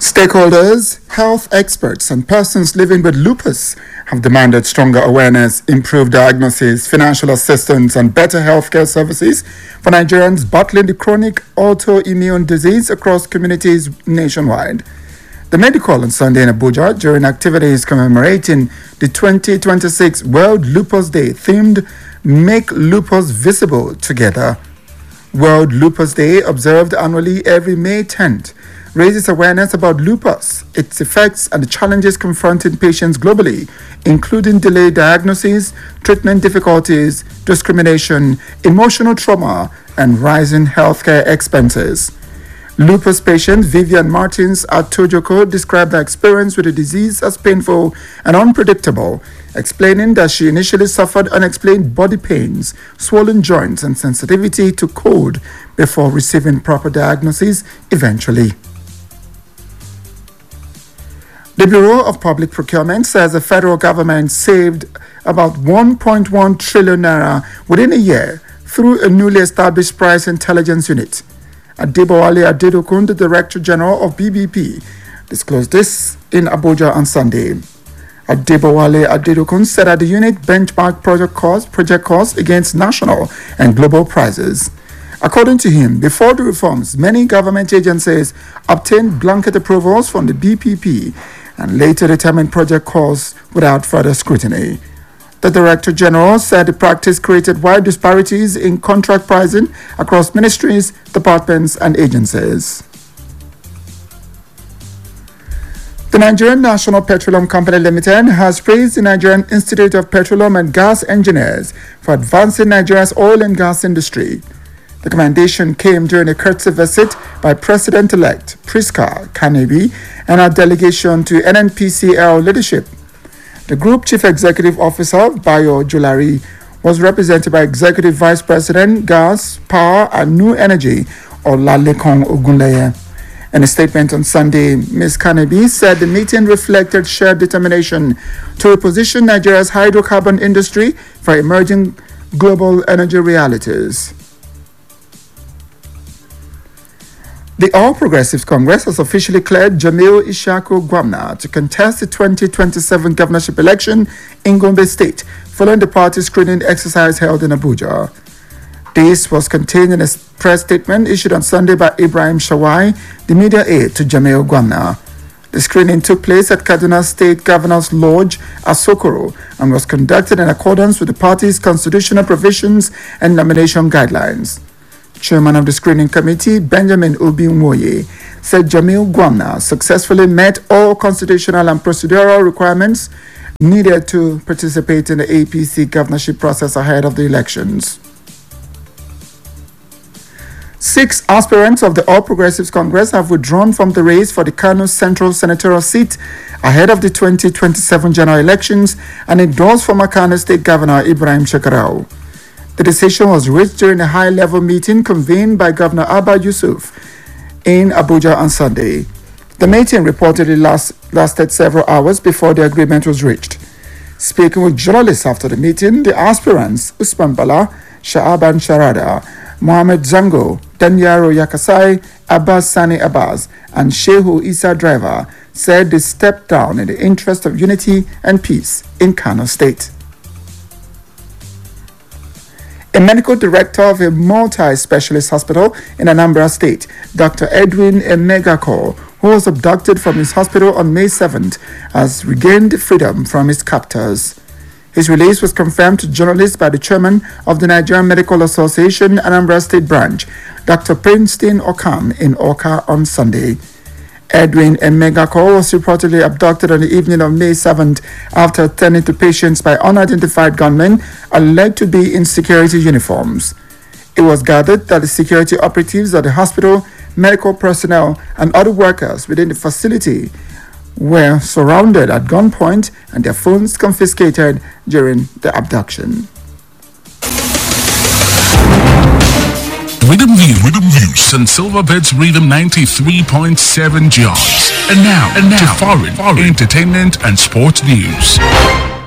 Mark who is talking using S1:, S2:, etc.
S1: Stakeholders, health experts, and persons living with lupus have demanded stronger awareness, improved diagnosis, financial assistance, and better healthcare services for Nigerians battling the chronic autoimmune disease across communities nationwide. The medical on Sunday in Abuja during activities commemorating the 2026 World Lupus Day themed Make Lupus Visible Together. World Lupus Day, observed annually every May 10th, raises awareness about lupus, its effects, and the challenges confronting patients globally, including delayed diagnosis, treatment difficulties, discrimination, emotional trauma, and rising healthcare expenses. Lupus patient Vivian Martins at Tojoko described her experience with the disease as painful and unpredictable, explaining that she initially suffered unexplained body pains, swollen joints, and sensitivity to cold before receiving proper diagnosis eventually. The Bureau of Public Procurement says the federal government saved about 1.1 trillion naira within a year through a newly established price intelligence unit. Adebowale Adedokun, the Director General of BBP, disclosed this in Abuja on Sunday. Adebowale Adedokun said that the unit benchmarked project costs against national and global prices. According to him, before the reforms, many government agencies obtained blanket approvals from the BPP and later determined project costs without further scrutiny. The Director General said the practice created wide disparities in contract pricing across ministries, departments, and agencies. The Nigerian National Petroleum Company Limited has praised the Nigerian Institute of Petroleum and Gas Engineers for advancing Nigeria's oil and gas industry. The commendation came during a courtesy visit by President-elect Priska Kanebi and a delegation to NNPCL leadership. The Group Chief Executive Officer, Bayo Julari, was represented by Executive Vice President, Gas, Power and New Energy, Olalekon Ogunleye. In a statement on Sunday, Ms. Kanebi said the meeting reflected shared determination to reposition Nigeria's hydrocarbon industry for emerging global energy realities. The All Progressives Congress has officially cleared Jamil Ishaku Gwamna to contest the 2027 governorship election in Gombe State, following the party screening exercise held in Abuja. This was contained in a press statement issued on Sunday by Ibrahim Shawai, the media aide to Jamil Gwamna. The screening took place at Kaduna State Governor's Lodge, Asokoro, and was conducted in accordance with the party's constitutional provisions and nomination guidelines. Chairman of the screening committee, Benjamin Obi-Nwoye, said Jamil Gwamna successfully met all constitutional and procedural requirements needed to participate in the APC governorship process ahead of the elections. 6 aspirants of the All Progressives Congress have withdrawn from the race for the Kano Central Senatorial seat ahead of the 2027 general elections and endorsed former Kano State Governor Ibrahim Shekarau. The decision was reached during a high-level meeting convened by Governor Abba Yusuf in Abuja on Sunday. The meeting reportedly lasted several hours before the agreement was reached. Speaking with journalists after the meeting, the aspirants Usman Bala, Sha'aban Sharada, Mohamed Zango, Danyaro Yakasai, Abbas Sani Abbas, and Shehu Isa Driver said they stepped down in the interest of unity and peace in Kano State. A medical director of a multi-specialist hospital in Anambra State, Dr. Edwin Emegako, who was abducted from his hospital on May 7th, has regained freedom from his captors. His release was confirmed to journalists by the chairman of the Nigerian Medical Association Anambra State Branch, Dr. Princeton Okam, in Oka on Sunday. Edwin Emegako was reportedly abducted on the evening of May 7th after attending to patients by unidentified gunmen alleged to be in security uniforms. It was gathered that the security operatives at the hospital, medical personnel, and other workers within the facility were surrounded at gunpoint and their phones confiscated during the abduction.
S2: Rhythm News and Silverbirds Rhythm 93.7 jobs. And now to foreign entertainment and sports news.